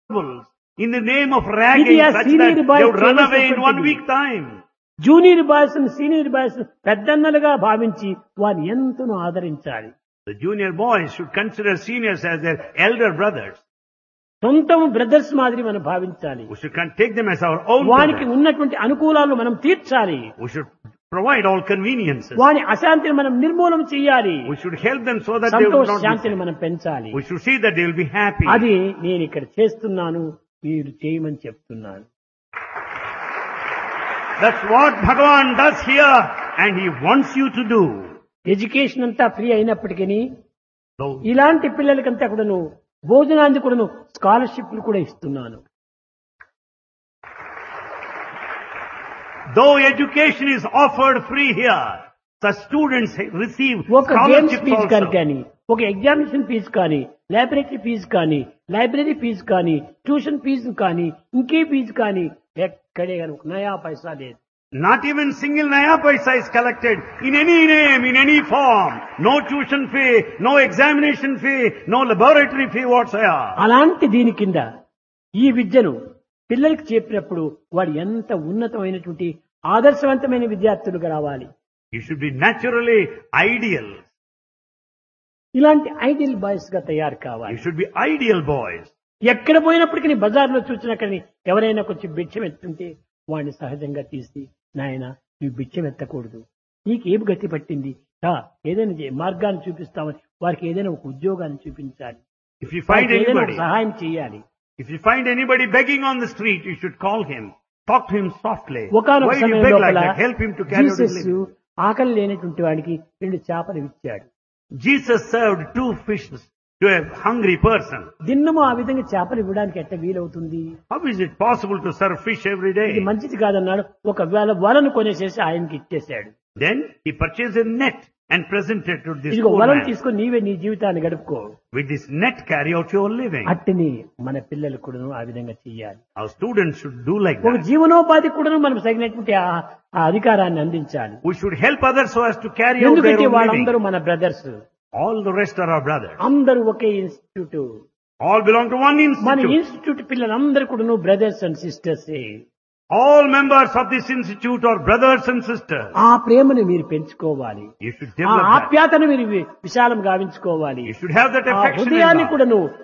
in the name of ఇది ragging ఆ such senior that boys they would run away in 1 చేసేటువంటిది. week time. Junior boys senior boys పెద్దన్నలుగా భావించి వారిని ఎంతనో ఆదరించాలి. The junior boys should consider seniors as their elder brothers. సొంతం brothers మాదిరి మనం భావించాలి. We should take them as our own వానికి brothers. ఉన్నటువంటి అనుకూలాలు మనం తీర్చాలి. We should provide all conveniences. వాని అశాంతిని మనం నిర్మూలన చేయాలి. We should help them so that they will సంతోష not శాంతిని be. మనం పెంచాలి. We should see that they will be happy. అది నేను ఇక్కడ చేస్తున్నాను, మీరు చేయమని చెప్తున్నాను. That's what Bhagavan does here, and he wants you to do. Education అంతా ఫ్రీ అయినప్పటికీ So, ఇలాంటి పిల్లలకంతా కూడాను భోజనానికి కూడాను స్కాలర్షిప్లు కూడా ఇస్తున్నాను. though education is offered free here, the students receive ఒక గేమ్స్ scholarships ఫీజు also. కానీ ఒక ఎగ్జామినేషన్ ఫీజు కానీ లైబ్రరీ ఫీజు కానీ లైబ్రరీ ఫీజు కానీ ట్యూషన్ ఫీజు కానీ ఇంకే ఫీజు కానీ ఎక్కడే కానీ ఒక నయా పైసా లేదు. Not even single naya paisa is collected in any name, in any form. No tuition fee, no examination fee, no laboratory fee whatsoever. అలాంటి దీని కింద ఈ విద్యను పిల్లలకి చెప్పినప్పుడు వాడు ఎంత ఉన్నతమైనటువంటి ఆదర్శవంతమైన విద్యార్థులుగా రావాలి. You should be naturally ideal. ఇలాంటి ఐడియల్ బాయ్స్ గా తయారు కావాలి. You should be ideal boys. ఎక్కడ పోయినప్పటికీ బజార్లో చూసినా కానీ ఎవరైనా కొంచెం బిచ్చం ఎత్తుంటే వాడిని సహజంగా తీసి నాయన నువ్వు బిచ్చం ఎత్తకూడదు, నీకేం గతి పట్టింది, ఏదైనా మార్గాన్ని చూపిస్తామని వారికి ఏదైనా ఒక ఉద్యోగాన్ని చూపించాలి. If you find వారికి ఏదైనా ఒక anybody, సహాయం చేయాలి. if you find anybody begging on the street, you should call him. Talk to him softly. ఒకానొక Why do you సమయం beg like లోపల that? Help him to carry out his Jesus living. ఆకలి లేనటువంటి వాడికి 2 చేపలు ఇచ్చాడు. Jesus served 2 fishes to a hungry person. దిన్నము ఆ విధంగా చేపలు ఇవ్వడానికి ఎట్ట వీలవుతుంది? How is it possible to serve fish every ఇది day? మంచిది కాదన్నాడు. ఒకవేళ వలను కొనేసేసి ఆయనకి ఇచ్చేశాడు. Then he purchased a net and presented to this ఇదిగో poor వలను man. తీసుకొని నీవే నీ జీవితాన్ని గడుపుకో. With this net, carry out your living. అట్టిని మన పిల్లలు కూడా ఆ విధంగా చెయ్యాలి. Our students should do like ఒక that. జీవనోపాధి కూడా మనం తగినటువంటి ఆ అధికారాన్ని అందించాలి. We should help others so as to carry out their ఎందుకంటే own living. వాళ్ళందరూ మన brothers, All the rest are our brothers. అందరూ ఒకే institute. All belong to one మన institute. ఇన్స్టిట్యూట్ పిల్లలందరూ కూడా brothers and sisters. All members of this institute are brothers and sisters. ఆ ప్రేమను మీరు పెంచుకోవాలి. You should ఆ develop that. ఆప్యాతను మీరు విశాలం గావించుకోవాలి. You should have that ఆ affection in హృదయాన్ని love. కూడా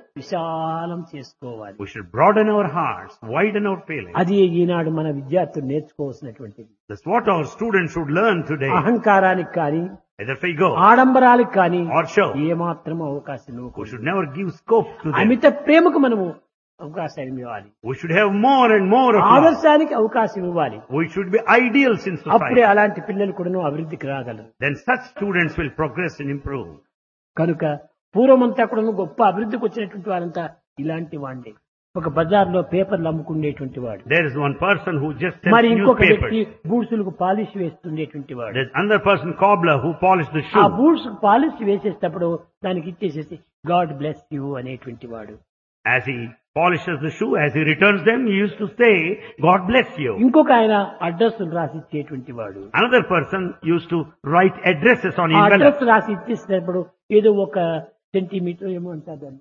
విశాలం చేసుకోవాలి. We should broaden our hearts, widen our feelings. అది ఈనాడు మన విద్యార్థులు నేర్చుకోవాల్సినటువంటిది. That's what our students should learn today. అహంకారానికి కానీ Either we go ఆడంబరాలకు కానీ or show. ఏమాత్రం అవకాశం We ఇవ్వకూడదు. should never give scope to them. అమిత ప్రేమకు మనము అవకాశం ఇవ్వాలి. We should have more and more of love. ఆదర్శానికి అవకాశం ఇవ్వాలి. We should be ideals in అప్పుడే society. అలాంటి పిల్లలు కూడా అభివృద్ధికి రాగలరు. Then such students will progress and improve. కనుక పూర్వమంతా కూడా గొప్ప అభివృద్ధికి వచ్చినటువంటి వారంతా ఇలాంటి వాండే. ఒక బజార్లో పేపర్లు అమ్ముకునేటువంటి వాడు, There is one person who just sells మరి ఇంకొక వ్యక్తి newspapers. బూట్సులకు పాలిష్ వేస్తుండేటువంటి వాడు. There's another person, cobbler, who polished the ఆ shoe. బూట్స్ పాలిష్ వేసేటప్పుడు దానికి ఇచ్చేసేసి గాడ్ బ్లెస్ యూ అనేటువంటి వాడు. As he polishes the shoe, as he returns them, he used to say, God bless you. ఇంకొక ఆయన address రాసి ఇచ్చేటువంటి వాడు. Another person used to write addresses on ఆ అడ్రస్ envelopes. రాసి ఇచ్చేసినప్పుడు ఏదో ఒక సెంటీమీటర్ ఏమో అంటారు దాన్ని,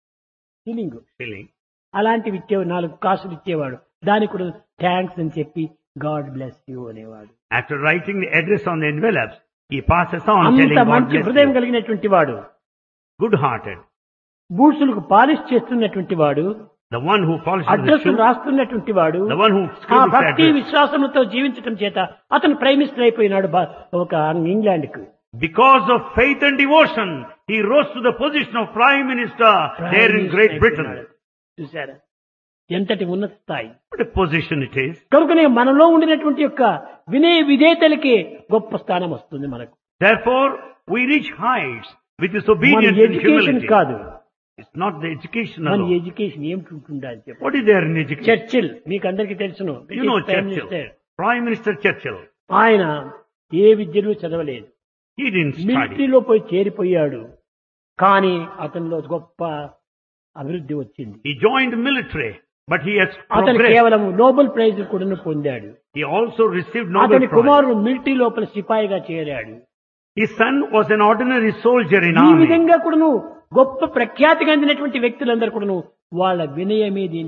ఫీలింగ్ Really. అలాంటివి ఇచ్చేవాడు. 4 కాసులు ఇచ్చేవాడు. దానికి కూడా థ్యాంక్స్ అని చెప్పి గాడ్ బ్లెస్ యూ అనేవాడు. After writing the address on the envelopes, he passes on అంత telling God మంచి bless హృదయం you. కలిగినటువంటి వాడు, Good-hearted. బూట్సులకు పాలిష్ చేస్తున్నటువంటి వాడు, The one who polishes the address shoe. రాస్తున్నటువంటి వాడు, The one who ఆ scribbles the భక్తి address. విశ్వాసంతో జీవించటం చేత అతను ప్రైమ్ మినిస్టర్ అయిపోయినాడు ఒక ఇంగ్లాండ్ కు. Because of faith and devotion, he rose to the position of Prime Minister there in Great Britain. చూసారా ఎంతటి ఉన్నత స్థాయి. What a position it is. కనుకనే మనలో ఉండినటువంటి యొక్క వినయ విధేయతలకే గొప్ప స్థానం వస్తుంది మనకు. Therefore, we reach heights with this మన obedience and ఎడ్యుకేషన్ humility. కాదు, It's not the education మన alone. ఎడ్యుకేషన్ ఏమిటి ఉంటుందా అని చెప్పి. What is there in education? Churchill మీకు అందరికీ తెలుసును, You know prime Churchill. Minister. Prime Minister Churchill. ఆయన ఏ విద్యలు చదవలేదు, He didn't study. మిలిటరీలో పోయి చేరిపోయాడు. కానీ అతనిలో గొప్ప అభివృద్ధి వచ్చింది. He joined the military, but he has అతను progressed. కేవలం నోబెల్ ప్రైజ్ కూడా పొందాడు. He also received Nobel అతని Prize. కుమారుడు మిలిటరీ లోపల సిపాయిగా చేరాడు. His son was an ordinary soldier in ఈ army. విధంగా కూడాను గొప్ప ప్రఖ్యాతి చెందినటువంటి వ్యక్తులందరూ కూడాను వాళ్ళ వినయమే దీని